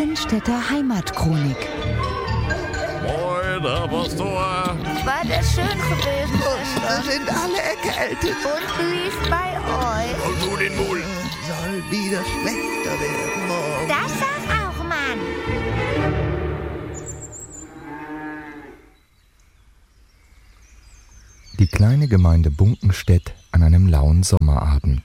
Innstetter Heimatchronik. Moin, Herr Pastor. War das schön gewesen, Wir Schwester? sind alle erkältet. Und wie ist bei euch? Und du den Mul. Soll wieder schlechter werden morgen. Das sag auch, Mann. Die kleine Gemeinde Bunkenstedt an einem lauen Sommerabend.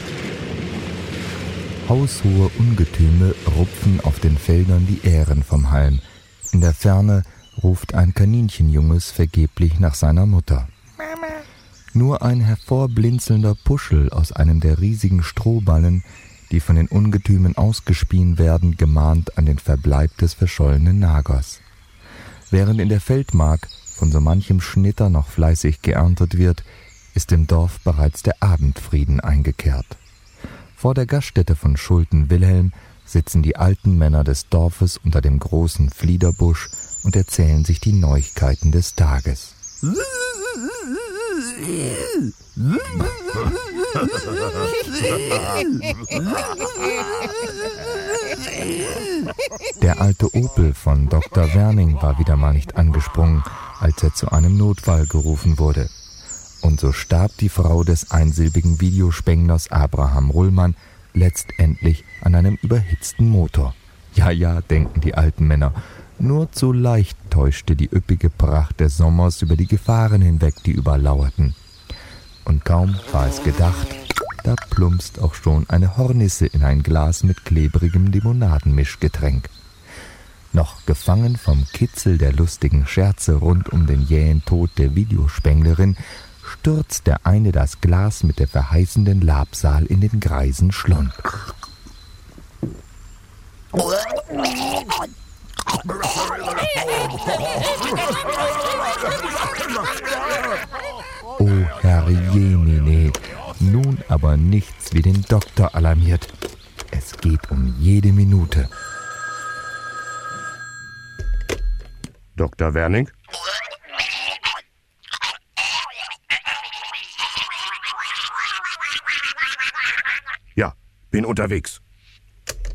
Haushohe Ungetüme rupfen auf den Feldern die Ähren vom Halm. In der Ferne ruft ein Kaninchenjunges vergeblich nach seiner Mutter. Mama. Nur ein hervorblinzelnder Puschel aus einem der riesigen Strohballen, die von den Ungetümen ausgespien werden, gemahnt an den Verbleib des verschollenen Nagers. Während in der Feldmark von so manchem Schnitter noch fleißig geerntet wird, ist im Dorf bereits der Abendfrieden eingekehrt. Vor der Gaststätte von Schulten-Wilhelm sitzen die alten Männer des Dorfes unter dem großen Fliederbusch und erzählen sich die Neuigkeiten des Tages. Der alte Opel von Dr. Werning war wieder mal nicht angesprungen, als er zu einem Notfall gerufen wurde. Und so starb die Frau des einsilbigen Videospenglers Abraham Rullmann letztendlich an einem überhitzten Motor. Ja, denken die alten Männer, nur zu leicht täuschte die üppige Pracht des Sommers über die Gefahren hinweg, die überlauerten. Und kaum war es gedacht, da plumpst auch schon eine Hornisse in ein Glas mit klebrigem Limonadenmischgetränk. Noch gefangen vom Kitzel der lustigen Scherze rund um den jähen Tod der Videospenglerin, stürzt der eine das Glas mit der verheißenden Labsal in den greisen Schlund. Oh Herr Jemine, nun aber nichts wie den Doktor alarmiert. Es geht um jede Minute. Dr. Werning? Ja, bin unterwegs.